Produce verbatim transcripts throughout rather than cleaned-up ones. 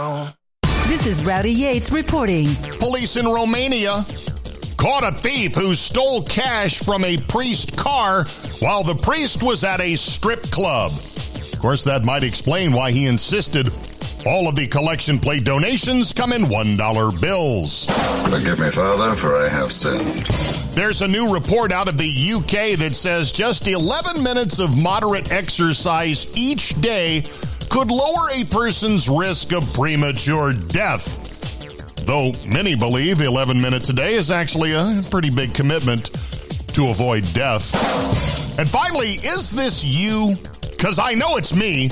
This is Rowdy Yates reporting. Police in Romania caught a thief who stole cash from a priest's car while the priest was at a strip club. Of course, that might explain why he insisted all of the collection plate donations come in one dollar bills. Forgive me, Father, for I have sinned. There's a new report out of the U K that says just eleven minutes of moderate exercise each day could lower a person's risk of premature death. Though many believe eleven minutes a day is actually a pretty big commitment to avoid death. And finally, is this you? Because I know it's me.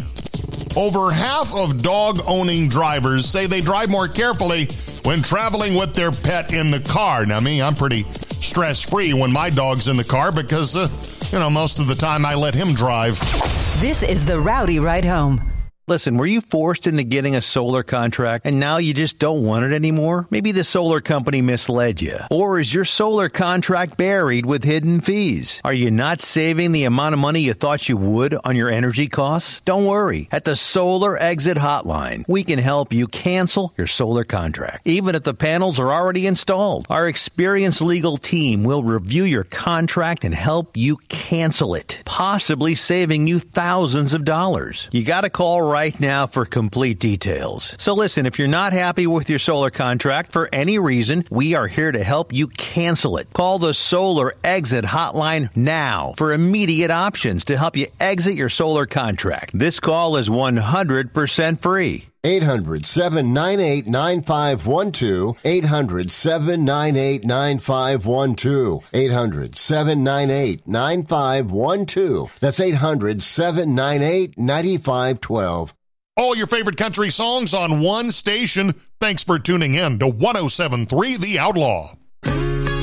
Over half of dog-owning drivers say they drive more carefully when traveling with their pet in the car. Now, me, I'm pretty stress-free when my dog's in the car because, uh, you know, most of the time I let him drive. This is the Rowdy Ride Home. Listen, were you forced into getting a solar contract and now you just don't want it anymore? Maybe the solar company misled you. Or is your solar contract buried with hidden fees? Are you not saving the amount of money you thought you would on your energy costs? Don't worry. At the Solar Exit Hotline, we can help you cancel your solar contract, even if the panels are already installed. Our experienced legal team will review your contract and help you cancel it, possibly saving you thousands of dollars. You got to call right right now for complete details. So listen, if you're not happy with your solar contract for any reason, we are here to help you cancel it. Call the Solar Exit Hotline now for immediate options to help you exit your solar contract. This call is one hundred percent free. eight hundred, seven nine eight, nine five one two. eight hundred, seven nine eight, nine five one two. eight hundred, seven nine eight, nine five one two. That's eight hundred, seven nine eight, nine five one two. All your favorite country songs on one station. Thanks for tuning in to one oh seven point three The Outlaw.